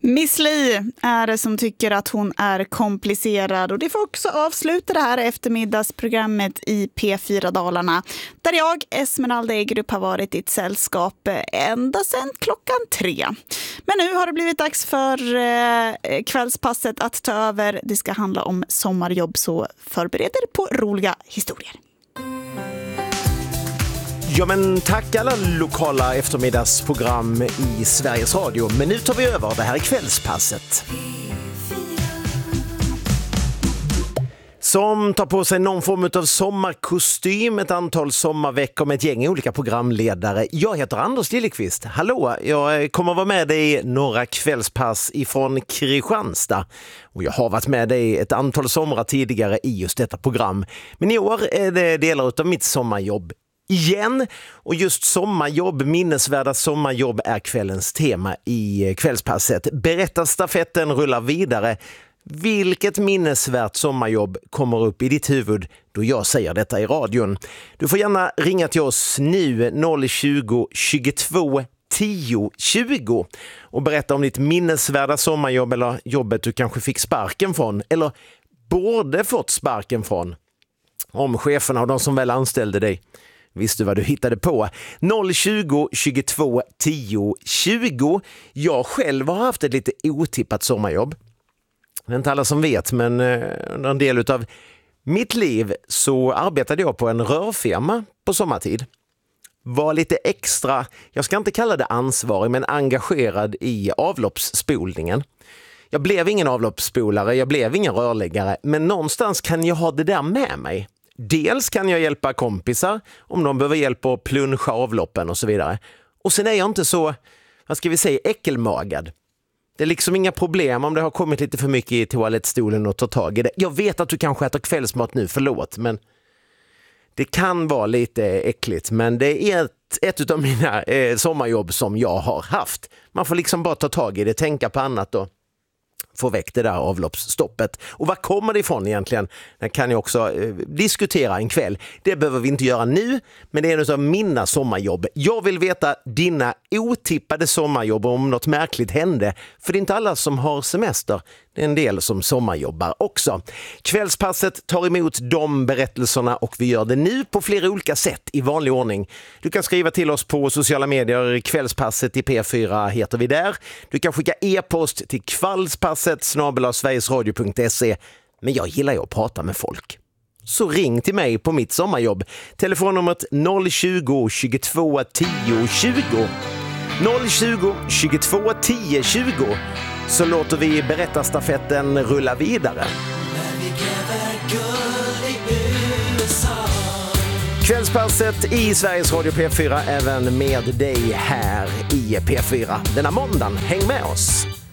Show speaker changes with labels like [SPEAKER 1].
[SPEAKER 1] Miss Li är det som tycker att hon är komplicerad, och det får också avsluta det här eftermiddagsprogrammet i P4 Dalarna, där jag, Esmeralda Egerup, har varit i ett sällskap ända sedan 3. Men nu har det blivit dags för kvällspasset att ta över. Det ska handla om sommarjobb, så förbered er på roliga historier.
[SPEAKER 2] Ja, men tack alla lokala eftermiddagsprogram i Sveriges Radio. Men nu tar vi över. Det här är kvällspasset. Som tar på sig någon form av sommarkostym, ett antal sommarveckor med ett gäng olika programledare. Jag heter Anders Lillekvist. Hallå, jag kommer vara med dig i några kvällspass ifrån Kristianstad. Och jag har varit med dig ett antal somrar tidigare i just detta program. Men i år är det delar av mitt sommarjobb igen, och just sommarjobb, minnesvärda sommarjobb, är kvällens tema i kvällspasset. Berättarstafetten rullar vidare. Vilket minnesvärt sommarjobb kommer upp i ditt huvud då jag säger detta i radion? Du får gärna ringa till oss nu 020 22 10 20 och berätta om ditt minnesvärda sommarjobb, eller jobbet du kanske fick sparken från eller borde fått sparken från. Om cheferna och de som väl anställde dig visste vad du hittade på. 020 22 10 20. Jag själv har haft ett lite otippat sommarjobb. Det är inte alla som vet, men under en del av mitt liv så arbetade jag på en rörfirma på sommartid. Var lite extra, jag ska inte kalla det ansvarig, men engagerad i avloppsspolningen. Jag blev ingen avloppsspolare, jag blev ingen rörläggare, men någonstans kan jag ha det där med mig. Dels kan jag hjälpa kompisar om de behöver hjälp att pluncha avloppen och så vidare. Och sen är jag inte så, vad ska vi säga, äckelmagad. Det är liksom inga problem om det har kommit lite för mycket i toalettstolen och ta tag i det. Jag vet att du kanske äter kvällsmat nu, förlåt, men det kan vara lite äckligt. Men det är ett av mina sommarjobb som jag har haft. Man får liksom bara ta tag i det, tänka på annat och få väck det där avloppsstoppet. Och vad kommer det ifrån egentligen? Det kan jag också diskutera en kväll. Det behöver vi inte göra nu, men det är en av mina sommarjobb. Jag vill veta dina otippade sommarjobb, om något märkligt hände. För det är inte alla som har semester. Det är en del som sommarjobbar också. Kvällspasset tar emot de berättelserna, och vi gör det nu på flera olika sätt i vanlig ordning. Du kan skriva till oss på sociala medier. Kvällspasset i P4 heter vi där. Du kan skicka e-post till kvällspasset@sverigesradio.se. Men jag gillar ju att prata med folk. Så ring till mig på mitt sommarjobb. Telefonnumret 020 22 10 20. 020 22 10 20. Så låter vi berättarstafetten rulla vidare. Kvällspasset i Sveriges Radio P4, även med dig här i P4 denna måndagen. Häng med oss!